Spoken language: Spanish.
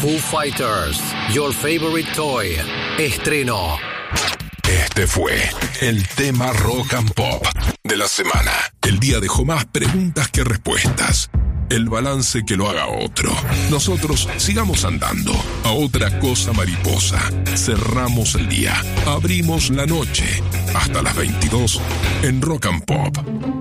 Foo Fighters, Your Favorite Toy. Estreno. Este fue el tema Rock and Pop de la semana. El día dejó más preguntas que respuestas. El balance que lo haga otro. Nosotros sigamos andando. A otra cosa mariposa. Cerramos el día. Abrimos la noche. Hasta las 22 en Rock and Pop.